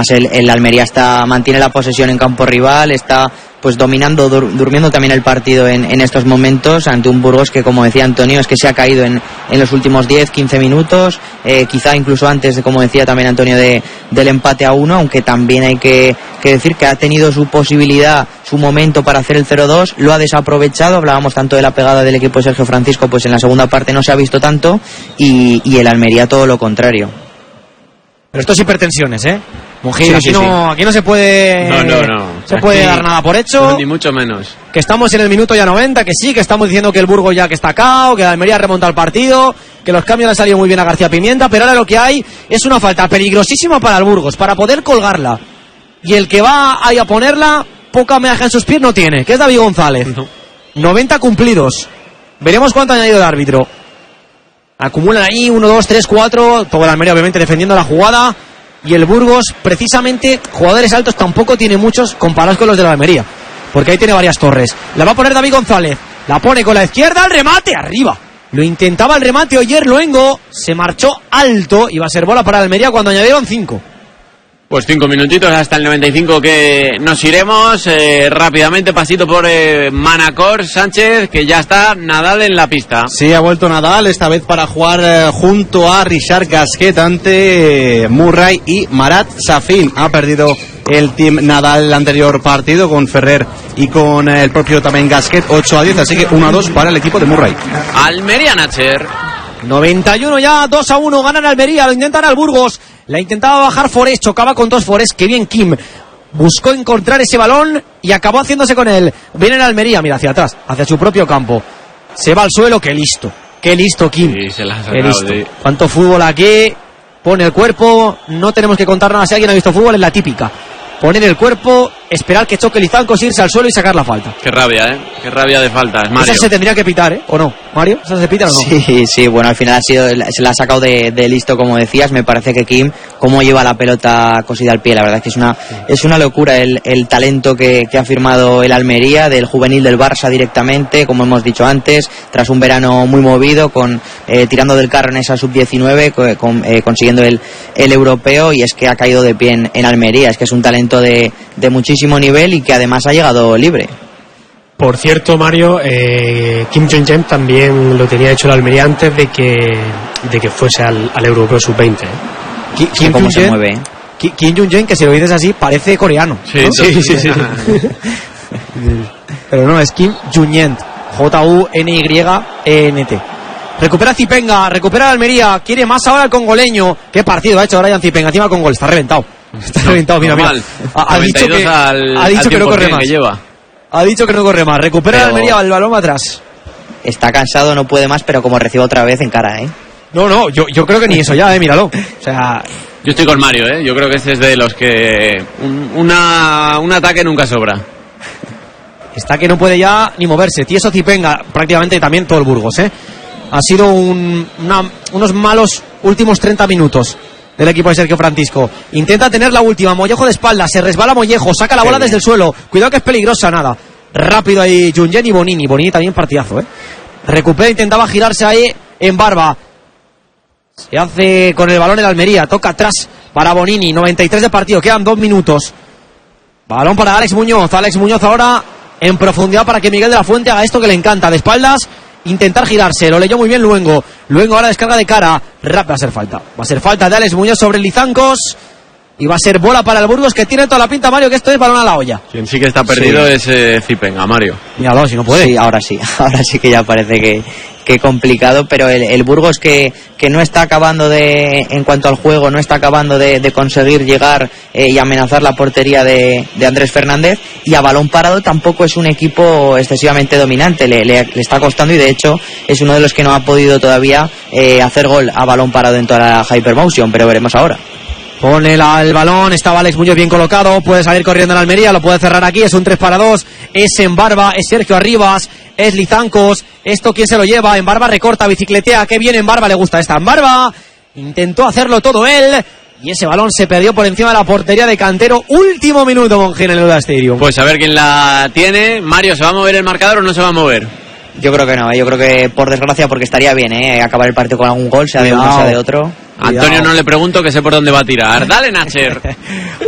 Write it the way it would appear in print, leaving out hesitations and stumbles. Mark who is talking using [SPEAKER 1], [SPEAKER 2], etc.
[SPEAKER 1] además el Almería mantiene la posesión en campo rival, está pues dominando, durmiendo también el partido en estos momentos ante un Burgos que, como decía Antonio, es que se ha caído en los últimos 10-15 minutos, quizá incluso antes de, como decía también Antonio, del empate a 1, aunque también hay que decir que ha tenido su posibilidad, su momento para hacer el 0-2, lo ha desaprovechado. Hablábamos tanto de la pegada del equipo de Sergio Francisco, pues en la segunda parte no se ha visto tanto, y el Almería todo lo contrario.
[SPEAKER 2] Pero esto es hipertensiones, Mungil,
[SPEAKER 3] sí,
[SPEAKER 2] aquí no se puede se puede dar nada por hecho,
[SPEAKER 3] ni mucho menos.
[SPEAKER 2] Que estamos en el minuto ya 90, que sí, que estamos diciendo que el Burgos ya que está cao, que la Almería remonta el partido, que los cambios han salido muy bien a García Pimienta, pero ahora lo que hay es una falta peligrosísima para el Burgos, para poder colgarla, y el que va ahí a ponerla, poca meaja en sus pies no tiene, que es David González. 90 cumplidos, veremos cuánto ha añadido el árbitro. Acumulan ahí 1, 2, 3, 4, todo el Almería obviamente defendiendo la jugada, y el Burgos, precisamente, jugadores altos tampoco tiene muchos comparados con los de la Almería, porque ahí tiene varias torres. La va a poner David González, la pone con la izquierda, el remate, arriba. Lo intentaba el remate Oyer Luengo, se marchó alto, y va a ser bola para Almería cuando añadieron 5.
[SPEAKER 3] Pues 5 minutitos hasta el 95 que nos iremos. Rápidamente, pasito por Manacor, Sánchez, que ya está Nadal en la pista.
[SPEAKER 4] Sí, ha vuelto Nadal, esta vez para jugar junto a Richard Gasquet ante Murray y Marat Safin. Ha perdido el team Nadal el anterior partido con Ferrer y con el propio también Gasquet, 8-10, así que 1-2 para el equipo de Murray.
[SPEAKER 3] Almería, Nacher.
[SPEAKER 2] 91 ya, 2-1, ganan Almería, lo intentan al Burgos. La intentaba bajar Forés, chocaba con 2 Forés, que bien Kim buscó encontrar ese balón y acabó haciéndose con él. Viene el Almería, mira, hacia atrás, hacia su propio campo. Se va al suelo, qué listo Kim.
[SPEAKER 3] Sí, se la ha sacado,
[SPEAKER 2] qué listo.
[SPEAKER 3] sí.
[SPEAKER 2] Cuánto fútbol aquí, pone el cuerpo, no tenemos que contar nada. Si alguien ha visto fútbol, es la típica. Poner el cuerpo, esperar que choque Lizancos, irse al suelo y sacar la falta.
[SPEAKER 3] Qué rabia, qué rabia de faltas, Mario.
[SPEAKER 2] Esa se tendría que pitar, ¿o no? Mario, ¿esa se pita o no?
[SPEAKER 1] Sí, bueno, al final se la ha sacado de listo, como decías. Me parece que Kim, cómo lleva la pelota cosida al pie, la verdad es que es una locura el talento que ha firmado el Almería, del juvenil del Barça directamente, como hemos dicho antes, tras un verano muy movido, tirando del carro en esa sub-19, consiguiendo el europeo, y es que ha caído de pie en Almería. Es que es un talento de muchísimo nivel y que además ha llegado libre.
[SPEAKER 5] Por cierto, Mario, Kim Jong-un también lo tenía hecho la Almería antes de que fuese al Europeo Sub-20.
[SPEAKER 2] Kim
[SPEAKER 1] ¿Cómo se mueve?
[SPEAKER 2] Kim Jong-un, que si lo dices así parece coreano, ¿no?
[SPEAKER 3] Sí.
[SPEAKER 2] Pero no, es Kim Jong-un, Junyent. Recupera Zipenga, recupera la Almería, quiere más ahora el congoleño. Qué partido ha hecho ahora Brian Zipenga, encima con gol, está reventado. Mira. Ha dicho que no corre más. Ha dicho que no corre más. Recupera la Almería, el balón atrás.
[SPEAKER 1] Está cansado, no puede más, pero como recibe otra vez en cara,
[SPEAKER 2] No, yo creo que ni eso ya, míralo. O sea,
[SPEAKER 3] yo estoy con Mario, yo creo que este es de los que un ataque nunca sobra.
[SPEAKER 2] Está que no puede ya ni moverse. Tieso Zipenga, prácticamente también todo el Burgos, Ha sido unos malos últimos 30 minutos del equipo de Sergio Francisco. Intenta tener la última, Mollejo de espalda, se resbala Mollejo, saca la bola desde el suelo, cuidado que es peligrosa, nada. Rápido ahí Jungen y Bonini también partidazo, Recupera, intentaba girarse ahí en Barba. Se hace con el balón el Almería, toca atrás para Bonini, 93 de partido, quedan 2 minutos. Balón para Alex Muñoz ahora en profundidad para que Miguel de la Fuente haga esto que le encanta, de espaldas. Intentar girarse, lo leyó muy bien Luengo ahora descarga de cara, va a ser falta de Alex Muñoz sobre Lizancos, y va a ser bola para el Burgos, que tiene toda la pinta, Mario, que esto es balón a la olla.
[SPEAKER 3] Quien sí que está perdido es Zipenga, Mario.
[SPEAKER 2] Míralo, si no puede.
[SPEAKER 1] Sí, ahora sí que ya parece que complicado, pero el Burgos que no está acabando en cuanto al juego, no está acabando de conseguir llegar y amenazar la portería de Andrés Fernández, y a balón parado tampoco es un equipo excesivamente dominante, le está costando, y de hecho es uno de los que no ha podido todavía hacer gol a balón parado en toda la Hypermotion, pero veremos ahora.
[SPEAKER 2] Pone el balón, estaba Alex Muñoz bien colocado, puede salir corriendo en Almería, lo puede cerrar aquí, es un 3-2, es en Barba, es Sergio Arribas, es Lizancos, esto quién se lo lleva, en Barba recorta, bicicletea, qué bien en Barba, le gusta esta en Barba, intentó hacerlo todo él, y ese balón se perdió por encima de la portería de Cantero, último minuto Monjén en el Lula Stadium.
[SPEAKER 3] Pues a ver quién la tiene. Mario, ¿se va a mover el marcador o no se va a mover?
[SPEAKER 1] Yo creo que no, yo creo que por desgracia, porque estaría bien acabar el partido con algún gol, sea de uno, sea de otro.
[SPEAKER 3] Antonio no le pregunto, que sé por dónde va a tirar. Dale, Nacher.